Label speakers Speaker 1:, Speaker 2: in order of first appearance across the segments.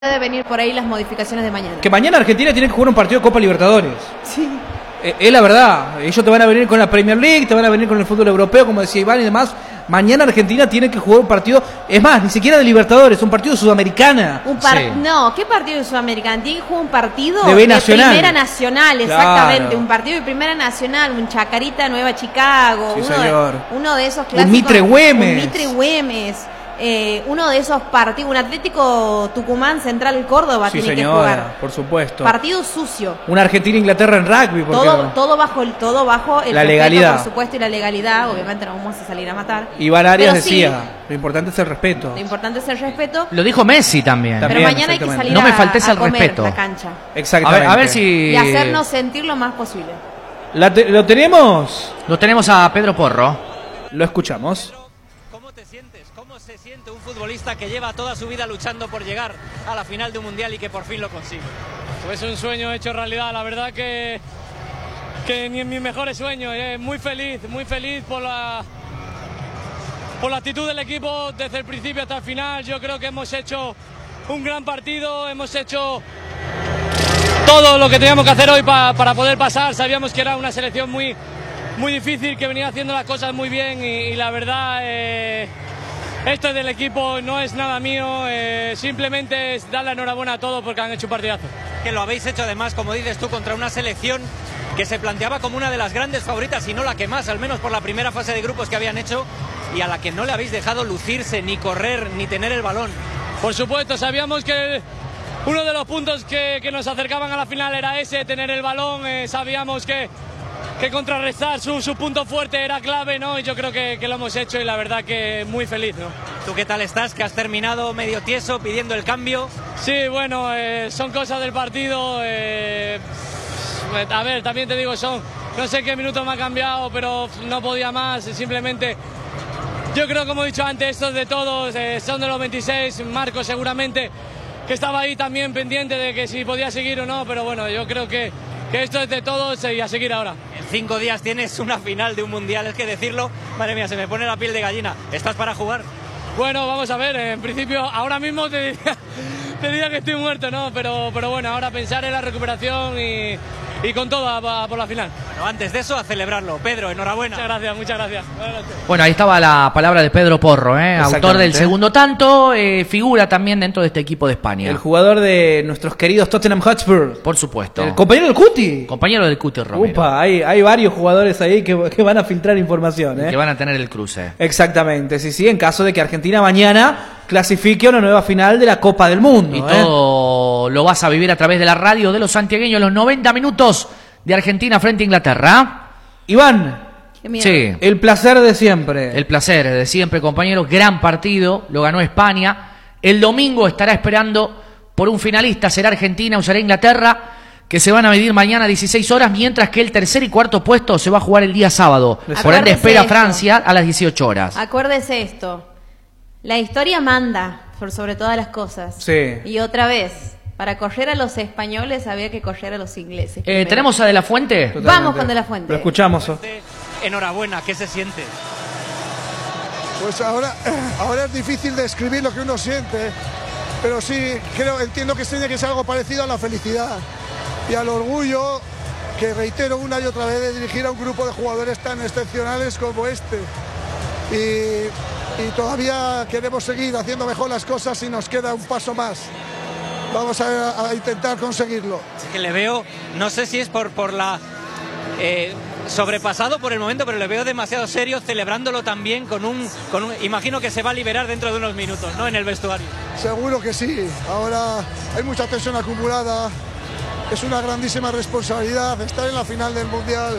Speaker 1: de venir por ahí las modificaciones de mañana.
Speaker 2: Que mañana Argentina tiene que jugar un partido de Copa Libertadores.
Speaker 1: Sí.
Speaker 2: Es la verdad. Ellos te van a venir con la Premier League, te van a venir con el fútbol europeo, como decía Iván y demás. Mañana Argentina tiene que jugar un partido, es más, ni siquiera de Libertadores, un partido de Sudamericana.
Speaker 1: No, ¿qué partido de Sudamericana? Tiene que jugar un partido
Speaker 2: de
Speaker 1: Primera Nacional, exactamente.
Speaker 2: Claro.
Speaker 1: Un partido de Primera Nacional, un Chacarita Nueva Chicago.
Speaker 2: Sí, señor.
Speaker 1: Uno de esos clásicos.
Speaker 2: Un Mitre Güemes.
Speaker 1: Un Mitre Güemes. Uno de esos partidos, un Atlético Tucumán Central Córdoba,
Speaker 2: sí,
Speaker 1: tiene
Speaker 2: señora,
Speaker 1: que jugar.
Speaker 2: Por supuesto.
Speaker 1: Partido sucio.
Speaker 2: Una Argentina-Inglaterra en rugby.
Speaker 1: Todo bajo el
Speaker 2: la legalidad,
Speaker 1: por supuesto, y la legalidad. Obviamente no vamos a salir a matar.
Speaker 2: Iván Arias
Speaker 1: pero
Speaker 2: decía,
Speaker 1: sí,
Speaker 2: lo importante es el respeto.
Speaker 1: Lo importante es el respeto.
Speaker 3: Lo dijo Messi también.
Speaker 1: Pero mañana hay que salir
Speaker 3: no me faltes
Speaker 1: a
Speaker 3: el
Speaker 1: comer
Speaker 3: respeto.
Speaker 1: la cancha.
Speaker 2: Exactamente.
Speaker 3: A ver si...
Speaker 1: Y hacernos sentir lo más posible.
Speaker 2: ¿Lo tenemos?
Speaker 3: Lo tenemos a Pedro Porro.
Speaker 2: Lo escuchamos.
Speaker 4: ¿Cómo te sientes? ¿Cómo se siente un futbolista que lleva toda su vida luchando por llegar a la final de un mundial y que por fin lo consigue?
Speaker 5: Pues un sueño hecho realidad, la verdad que ni en mis mejores sueños. Muy feliz por la actitud del equipo desde el principio hasta el final. Yo creo que hemos hecho un gran partido, hemos hecho todo lo que teníamos que hacer hoy para poder pasar. Sabíamos que era una selección muy difícil, que venía haciendo las cosas muy bien y la verdad esto es del equipo, no es nada mío, simplemente es dar la enhorabuena a todos porque han hecho un partidazo.
Speaker 4: Que lo habéis hecho además, como dices tú, contra una selección que se planteaba como una de las grandes favoritas y no la que más, al menos por la primera fase de grupos que habían hecho, y a la que no le habéis dejado lucirse, ni correr, ni tener el balón.
Speaker 5: Por supuesto, sabíamos que uno de los puntos que nos acercaban a la final era ese, tener el balón, sabíamos que contrarrestar su punto fuerte era clave, ¿no? Y yo creo que lo hemos hecho y la verdad que muy feliz, ¿no?
Speaker 4: ¿Tú qué tal estás? Que has terminado medio tieso pidiendo el cambio.
Speaker 5: Sí, bueno, son cosas del partido. A ver, también te digo, no sé qué minuto me ha cambiado, pero no podía más, simplemente... Yo creo, como he dicho antes, estos de todos, son de los 26, Marco seguramente, que estaba ahí también pendiente de que si podía seguir o no, pero bueno, yo creo que esto es de todos y a seguir ahora.
Speaker 4: En 5 días tienes una final de un mundial, es que decirlo, madre mía, se me pone la piel de gallina. ¿Estás para jugar?
Speaker 5: Bueno, vamos a ver, en principio, ahora mismo te diría que estoy muerto, ¿no? Pero bueno, ahora pensar en la recuperación y con todo por la final.
Speaker 4: Bueno, antes de eso, a celebrarlo. Pedro, enhorabuena.
Speaker 5: Muchas gracias.
Speaker 3: Bueno, ahí estaba la palabra de Pedro Porro, autor del segundo tanto, figura también dentro de este equipo de España.
Speaker 2: El jugador de nuestros queridos Tottenham Hotspur.
Speaker 3: Por supuesto.
Speaker 2: El compañero del Cuti.
Speaker 3: Compañero del Cuti Romero.
Speaker 2: Upa, hay varios jugadores ahí que van a filtrar información.
Speaker 3: Que van a tener el cruce.
Speaker 2: Exactamente, sí, en caso de que Argentina mañana clasifique a una nueva final de la Copa del Mundo.
Speaker 3: Y todo lo vas a vivir a través de la radio de los santiagueños, los 90 minutos de Argentina frente a Inglaterra.
Speaker 2: Iván,
Speaker 3: sí,
Speaker 2: el placer de siempre.
Speaker 3: El placer de siempre, compañeros. Gran partido, lo ganó España. El domingo estará esperando por un finalista, será Argentina o será Inglaterra, que se van a medir mañana a 16 horas, mientras que el tercer y cuarto puesto se va a jugar el día sábado. Por ende espera Francia a las 18 horas.
Speaker 1: Acuérdese esto, la historia manda por sobre todas las cosas.
Speaker 2: Sí.
Speaker 1: Y otra vez, para correr a los españoles había que correr a los ingleses.
Speaker 3: ¿Tenemos a De La Fuente?
Speaker 2: Totalmente.
Speaker 1: Vamos con De La Fuente.
Speaker 2: Lo escuchamos.
Speaker 4: Enhorabuena, ¿qué se siente?
Speaker 6: Pues ahora es difícil describir lo que uno siente, pero sí entiendo que tiene que ser algo parecido a la felicidad y al orgullo, que reitero una y otra vez, de dirigir a un grupo de jugadores tan excepcionales como este. Y todavía queremos seguir haciendo mejor las cosas y nos queda un paso más. Vamos a intentar conseguirlo.
Speaker 4: Es que le veo, no sé si es por la... sobrepasado por el momento, pero le veo demasiado serio, celebrándolo también imagino que se va a liberar dentro de unos minutos, ¿no? En el vestuario.
Speaker 6: Seguro que sí. Ahora hay mucha tensión acumulada. Es una grandísima responsabilidad estar en la final del mundial.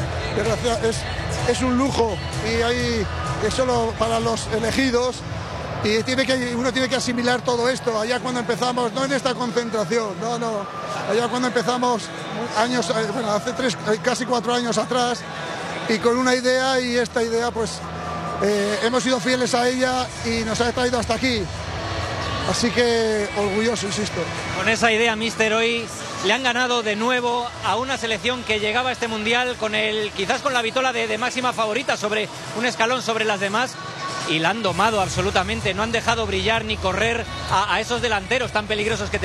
Speaker 6: Es un lujo y es solo para los elegidos. Y uno tiene que asimilar todo esto. Allá cuando empezamos, no en esta concentración, no. Allá cuando empezamos hace casi 4 años atrás, y con una idea, y esta idea pues hemos sido fieles a ella y nos ha traído hasta aquí. Así que orgulloso, insisto.
Speaker 4: Con esa idea, míster, hoy le han ganado de nuevo a una selección que llegaba a este mundial quizás con la vitola de máxima favorita, sobre un escalón sobre las demás. y la han domado absolutamente. No han dejado brillar ni correr a esos delanteros tan peligrosos que